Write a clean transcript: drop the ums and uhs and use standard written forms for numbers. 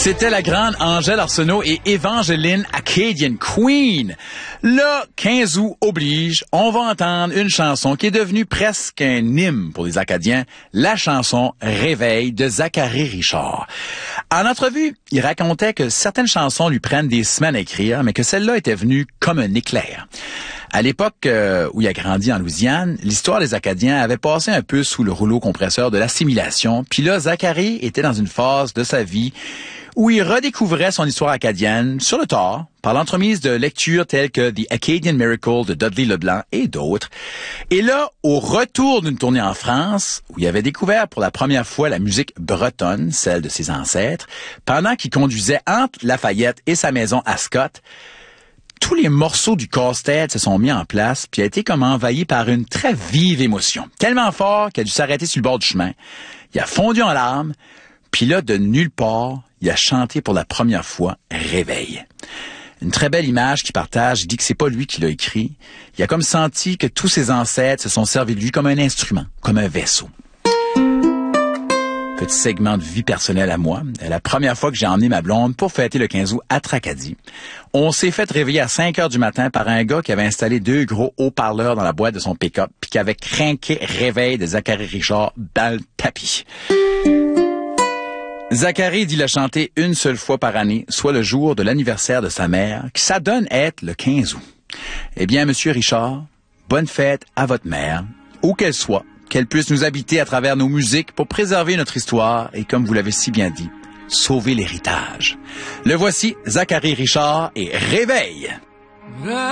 C'était la grande Angèle Arsenault et Évangeline Acadian Queen. Le 15 août oblige, on va entendre une chanson qui est devenue presque un hymne pour les Acadiens, la chanson Réveil de Zachary Richard. En entrevue, il racontait que certaines chansons lui prennent des semaines à écrire, mais que celle-là était venue comme un éclair. À l'époque où il a grandi en Louisiane, l'histoire des Acadiens avait passé un peu sous le rouleau compresseur de l'assimilation. Puis là, Zachary était dans une phase de sa vie où il redécouvrait son histoire acadienne sur le tard, par l'entremise de lectures telles que The Acadian Miracle de Dudley Leblanc et d'autres. Et là, au retour d'une tournée en France, où il avait découvert pour la première fois la musique bretonne, celle de ses ancêtres, pendant qu'il conduisait entre Lafayette et sa maison Ascot, tous les morceaux du casse-tête se sont mis en place, puis a été comme envahi par une très vive émotion. Tellement fort qu'il a dû s'arrêter sur le bord du chemin. Il a fondu en larmes, puis là, de nulle part, il a chanté pour la première fois « Réveil ». Une très belle image qu'il partage. Il dit que c'est pas lui qui l'a écrit. Il a comme senti que tous ses ancêtres se sont servis de lui comme un instrument, comme un vaisseau. Petit segment de vie personnelle à moi. La première fois que j'ai emmené ma blonde pour fêter le 15 août à Tracadie, on s'est fait réveiller à 5 heures du matin par un gars qui avait installé 2 gros haut-parleurs dans la boîte de son pick-up puis qui avait crinqué Réveil de Zachary Richard dans le tapis. Zachary dit l'a chanter une seule fois par année, soit le jour de l'anniversaire de sa mère, qui s'adonne être le 15 août. Eh bien, Monsieur Richard, bonne fête à votre mère, où qu'elle soit, qu'elle puisse nous habiter à travers nos musiques pour préserver notre histoire et, comme vous l'avez si bien dit, sauver l'héritage. Le voici, Zachary Richard et Réveil.